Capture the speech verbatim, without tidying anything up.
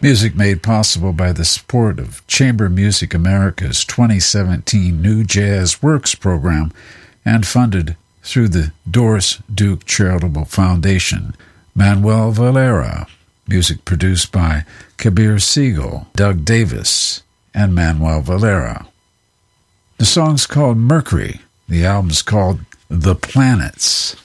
Music made possible by the support of Chamber Music America's twenty seventeen New Jazz Works program and funded through the Doris Duke Charitable Foundation. Manuel Valera. Music produced by Kabir Siegel, Doug Davis, and Manuel Valera. The song's called Mercury. The album's called The Planets.